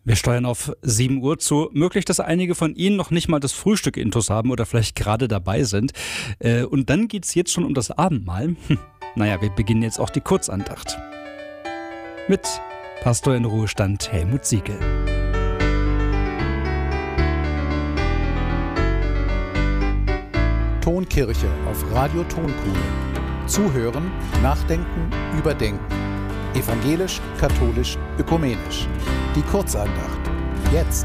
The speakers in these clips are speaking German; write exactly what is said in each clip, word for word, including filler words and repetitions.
Wir steuern auf sieben Uhr zu. Möglich, dass einige von Ihnen noch nicht mal das Frühstück intus haben oder vielleicht gerade dabei sind. Äh, und dann geht es jetzt schon um das Abendmahl. Hm. Naja, wir beginnen jetzt auch die Kurzandacht. Mit Pastor in Ruhestand Helmut Siegel. Tonkirche auf Radio Tonkuhle. Zuhören, nachdenken, überdenken. Evangelisch, katholisch, ökumenisch. Die Kurzandacht. Jetzt.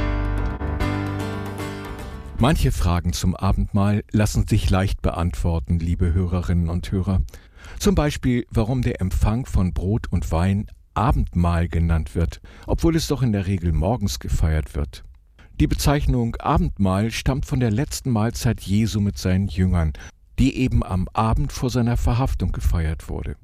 Manche Fragen zum Abendmahl lassen sich leicht beantworten, liebe Hörerinnen und Hörer. Zum Beispiel, warum der Empfang von Brot und Wein Abendmahl genannt wird, obwohl es doch in der Regel morgens gefeiert wird. Die Bezeichnung Abendmahl stammt von der letzten Mahlzeit Jesu mit seinen Jüngern, die eben am Abend vor seiner Verhaftung gefeiert wurde.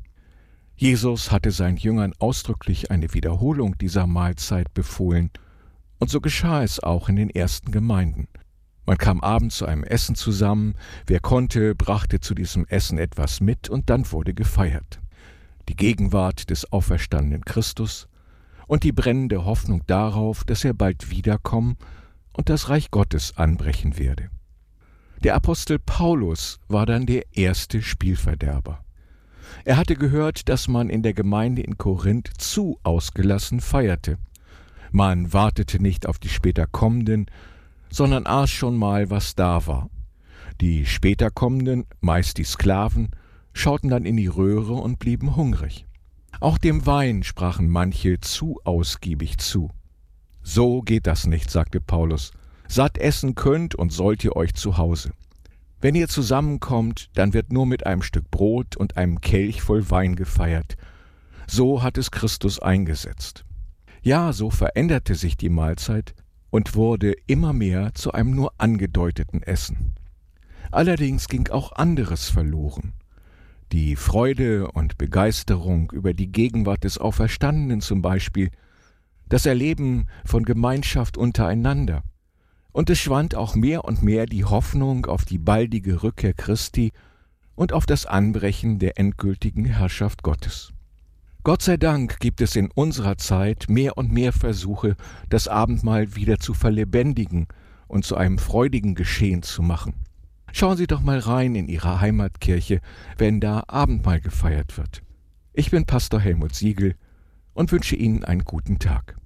Jesus hatte seinen Jüngern ausdrücklich eine Wiederholung dieser Mahlzeit befohlen, und so geschah es auch in den ersten Gemeinden. Man kam abends zu einem Essen zusammen, wer konnte, brachte zu diesem Essen etwas mit und dann wurde gefeiert. Die Gegenwart des auferstandenen Christus und die brennende Hoffnung darauf, dass er bald wiederkommen und das Reich Gottes anbrechen werde. Der Apostel Paulus war dann der erste Spielverderber. Er hatte gehört, dass man in der Gemeinde in Korinth zu ausgelassen feierte. Man wartete nicht auf die später kommenden, sondern aß schon mal, was da war. Die später kommenden, meist die Sklaven, schauten dann in die Röhre und blieben hungrig. Auch dem Wein sprachen manche zu ausgiebig zu. So geht das nicht, sagte Paulus. Satt essen könnt und sollt ihr euch zu Hause. Wenn ihr zusammenkommt, dann wird nur mit einem Stück Brot und einem Kelch voll Wein gefeiert. So hat es Christus eingesetzt. Ja, so veränderte sich die Mahlzeit und wurde immer mehr zu einem nur angedeuteten Essen. Allerdings ging auch anderes verloren. Die Freude und Begeisterung über die Gegenwart des Auferstandenen zum Beispiel, das Erleben von Gemeinschaft untereinander. Und es schwand auch mehr und mehr die Hoffnung auf die baldige Rückkehr Christi und auf das Anbrechen der endgültigen Herrschaft Gottes. Gott sei Dank gibt es in unserer Zeit mehr und mehr Versuche, das Abendmahl wieder zu verlebendigen und zu einem freudigen Geschehen zu machen. Schauen Sie doch mal rein in Ihre Heimatkirche, wenn da Abendmahl gefeiert wird. Ich bin Pastor Helmut Siegel und wünsche Ihnen einen guten Tag.